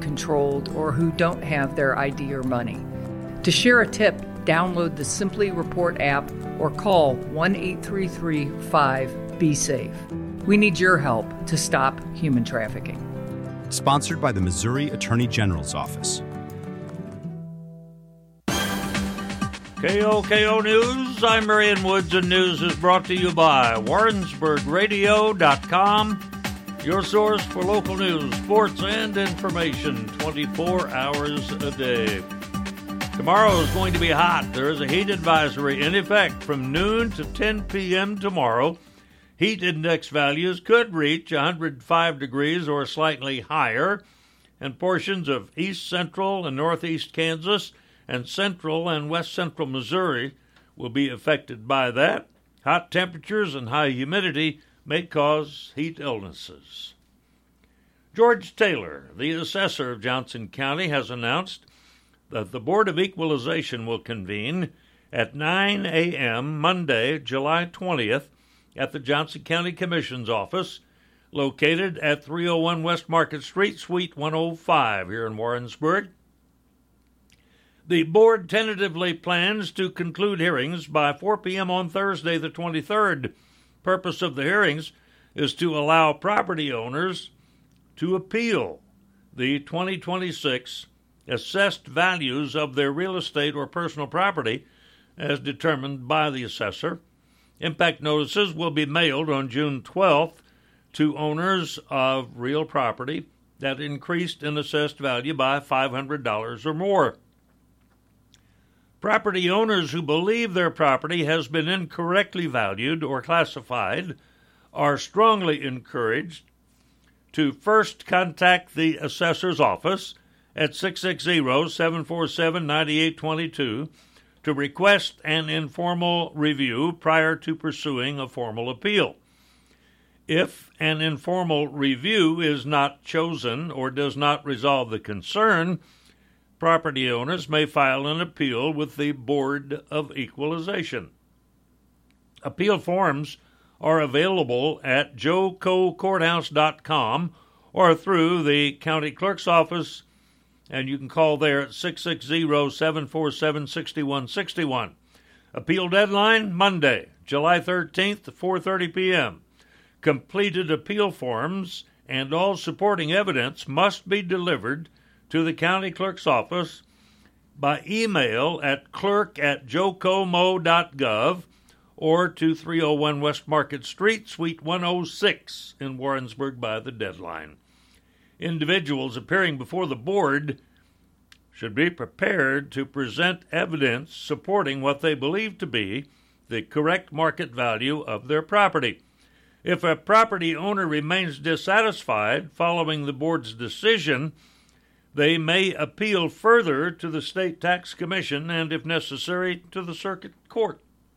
controlled or who don't have their ID or money. To share a tip, download the Simply Report app or call 1-833-5-BE-SAFE. We need your help to stop human trafficking. Sponsored by the Missouri Attorney General's Office. KOKO News, I'm Marion Woods, and news is brought to you by WarrensburgRadio.com, your source for local news, sports, and information 24 hours a day. Tomorrow is going to be hot. There is a heat advisory in effect from noon to 10 p.m. tomorrow. Heat index values could reach 105 degrees or slightly higher, and portions of east central and northeast Kansas and central and west central Missouri will be affected by that. Hot temperatures and high humidity may cause heat illnesses. George Taylor, the assessor of Johnson County, has announced that the Board of Equalization will convene at 9 a.m. Monday, July 20th, at the Johnson County Commission's office, located at 301 West Market Street, Suite 105 here in Warrensburg. The board tentatively plans to conclude hearings by 4 p.m. on Thursday, the 23rd. Purpose of the hearings is to allow property owners to appeal the 2026 assessed values of their real estate or personal property as determined by the assessor. Impact notices will be mailed on June 12th to owners of real property that increased in assessed value by $500 or more. Property owners who believe their property has been incorrectly valued or classified are strongly encouraged to first contact the assessor's office at 660-747-9822 to request an informal review prior to pursuing a formal appeal. If an informal review is not chosen or does not resolve the concern, property owners may file an appeal with the Board of Equalization. Appeal forms are available at jococourthouse.com or through the county clerk's office, and you can call there at 660-747-6161. Appeal deadline, Monday, July 13th, 4:30 p.m. Completed appeal forms and all supporting evidence must be delivered to the county clerk's office by email at clerk@jocomo.gov or to 301 West Market Street, Suite 106 in Warrensburg by the deadline. Individuals appearing before the board should be prepared to present evidence supporting what they believe to be the correct market value of their property. If a property owner remains dissatisfied following the board's decision, they may appeal further to the State Tax Commission and, if necessary, to the Circuit Court.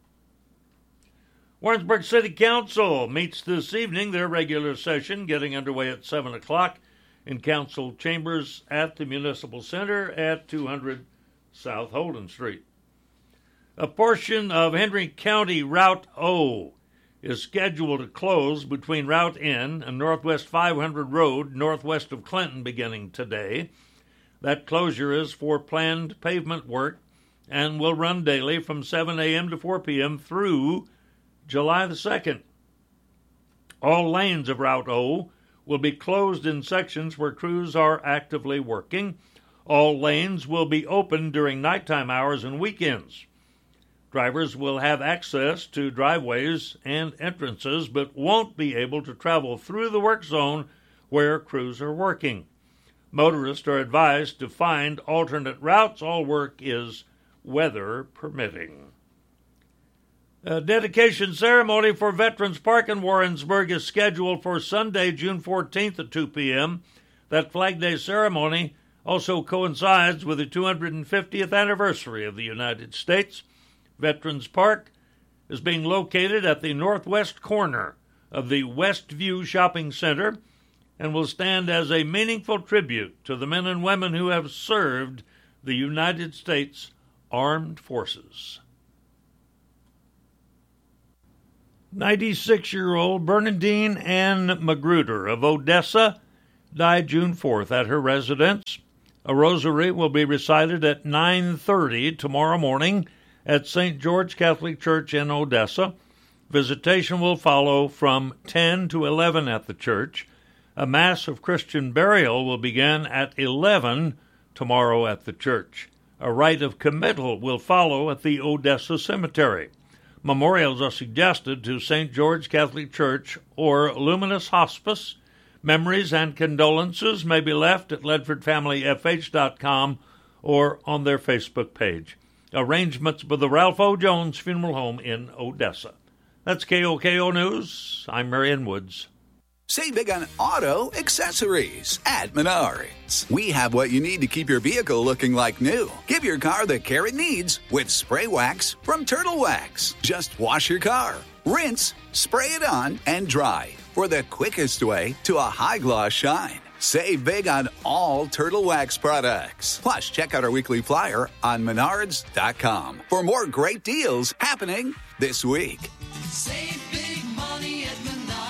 Warrensburg City Council meets this evening, their regular session getting underway at 7 o'clock in Council Chambers at the Municipal Center at 200 South Holden Street. A portion of Henry County Route O is scheduled to close between Route N and Northwest 500 Road, northwest of Clinton, beginning today. That closure is for planned pavement work and will run daily from 7 a.m. to 4 p.m. through July the 2nd. All lanes of Route O will be closed in sections where crews are actively working. All lanes will be open during nighttime hours and weekends. Drivers will have access to driveways and entrances, but won't be able to travel through the work zone where crews are working. Motorists are advised to find alternate routes. All work is weather permitting. A dedication ceremony for Veterans Park in Warrensburg is scheduled for Sunday, June 14th at 2 p.m. That Flag Day ceremony also coincides with the 250th anniversary of the United States. Veterans Park is being located at the northwest corner of the Westview Shopping Center and will stand as a meaningful tribute to the men and women who have served the United States Armed Forces. 96-year-old Bernadine Ann Magruder of Odessa died June 4th at her residence. A rosary will be recited at 9:30 tomorrow morning at St. George Catholic Church in Odessa. Visitation will follow from 10 to 11 at the church. A Mass of Christian burial will begin at 11 tomorrow at the church. A rite of committal will follow at the Odessa Cemetery. Memorials are suggested to St. George Catholic Church or Luminous Hospice. Memories and condolences may be left at ledfordfamilyfh.com or on their Facebook page. Arrangements for the Ralph O. Jones Funeral Home in Odessa. That's KOKO News. I'm Marion Woods. Save big on auto accessories at Menards. We have what you need to keep your vehicle looking like new. Give your car the care it needs with spray wax from Turtle Wax. Just wash your car, rinse, spray it on, and dry for the quickest way to a high-gloss shine. Save big on all Turtle Wax products. Plus, check out our weekly flyer on Menards.com for more great deals happening this week. Save big money at Menards.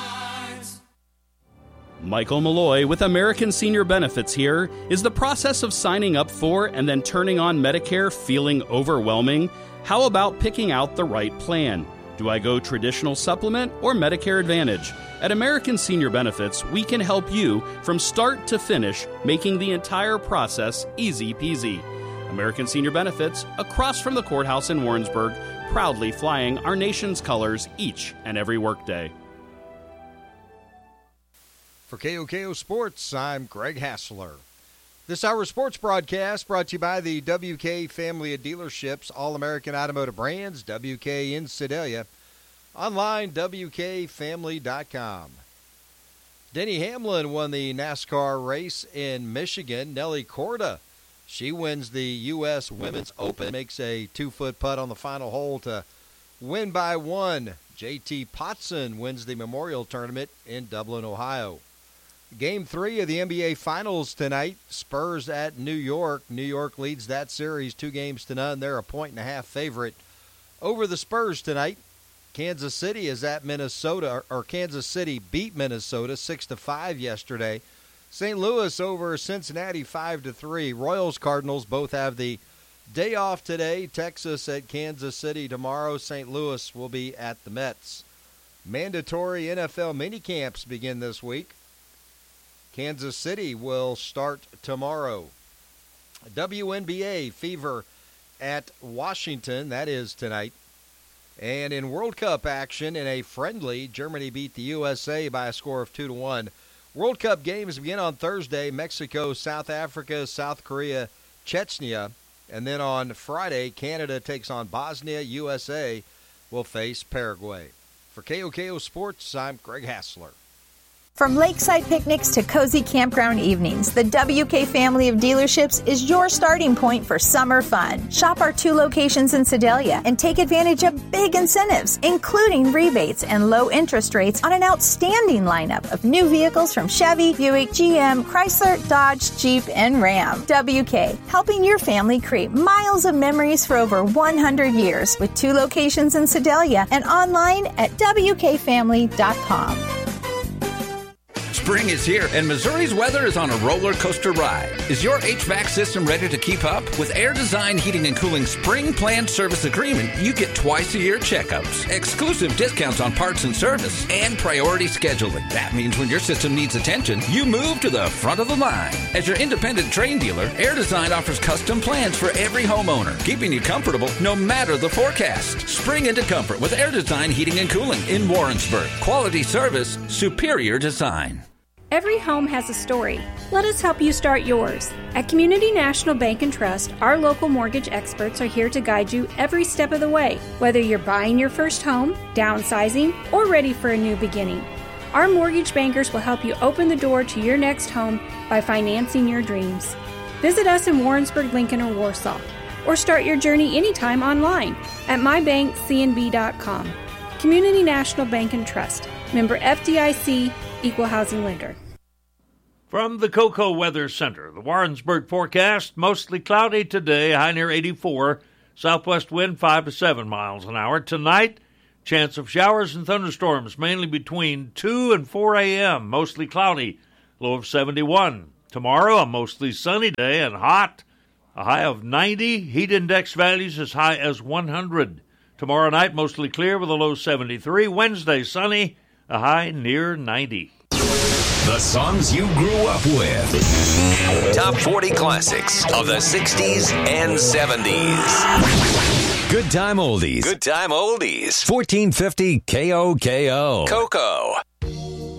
Michael Malloy with American Senior Benefits here. Is the process of signing up for and then turning on Medicare feeling overwhelming? How about picking out the right plan? Do I go traditional supplement or Medicare Advantage? At American Senior Benefits, we can help you from start to finish, making the entire process easy peasy. American Senior Benefits, across from the courthouse in Warrensburg, proudly flying our nation's colors each and every workday. For KOKO Sports, I'm Greg Hassler. This hour's sports broadcast brought to you by the WK family of dealerships, All-American Automotive Brands, WK in Sedalia. Online, WKFamily.com. Denny Hamlin won the NASCAR race in Michigan. Nelly Korda, she wins the U.S. Women's Open, makes a 2-foot putt on the final hole to win by one. JT Potson wins the Memorial Tournament in Dublin, Ohio. Game 3 of the NBA Finals tonight, Spurs at New York. New York leads that series 2-0. They're a 1.5 favorite over the Spurs tonight. Kansas City is at Minnesota, or Kansas City beat Minnesota 6-5 yesterday. St. Louis over Cincinnati 5-3. Royals, Cardinals both have the day off today. Texas at Kansas City tomorrow. St. Louis will be at the Mets. Mandatory NFL minicamps begin this week. Kansas City will start tomorrow. WNBA Fever at Washington, that is tonight. And in World Cup action, in a friendly, Germany beat the USA by a score of 2-1. World Cup games begin on Thursday. Mexico, South Africa, South Korea, Chechnya. And then on Friday, Canada takes on Bosnia. USA will face Paraguay. For KOKO Sports, I'm Greg Hassler. From lakeside picnics to cozy campground evenings, the WK family of dealerships is your starting point for summer fun. Shop our 2 locations in Sedalia and take advantage of big incentives, including rebates and low interest rates on an outstanding lineup of new vehicles from Chevy, Buick, GM, Chrysler, Dodge, Jeep, and Ram. WK, helping your family create miles of memories for over 100 years with 2 locations in Sedalia and online at WKFamily.com. Spring is here, and Missouri's weather is on a roller coaster ride. Is your HVAC system ready to keep up? With Air Design Heating and Cooling Spring Planned Service Agreement, you get twice-a-year checkups, exclusive discounts on parts and service, and priority scheduling. That means when your system needs attention, you move to the front of the line. As your independent Trane dealer, Air Design offers custom plans for every homeowner, keeping you comfortable no matter the forecast. Spring into comfort with Air Design Heating and Cooling in Warrensburg. Quality service, superior design. Every home has a story. Let us help you start yours. At Community National Bank and Trust, our local mortgage experts are here to guide you every step of the way, whether you're buying your first home, downsizing, or ready for a new beginning. Our mortgage bankers will help you open the door to your next home by financing your dreams. Visit us in Warrensburg, Lincoln, or Warsaw, or start your journey anytime online at mybankcnb.com. Community National Bank and Trust, member FDIC, equal housing lender. From the Cocoa Weather Center, the Warrensburg forecast, mostly cloudy today, high near 84, southwest wind 5 to 7 miles an hour. Tonight, chance of showers and thunderstorms, mainly between 2 and 4 a.m., mostly cloudy, low of 71. Tomorrow, a mostly sunny day and hot, a high of 90. Heat index values as high as 100. Tomorrow night, mostly clear with a low 73. Wednesday, sunny, a high near 90. The songs you grew up with. Top 40 classics of the 60s and 70s. Good time oldies. Good time oldies. 1450 KOKO. Coco.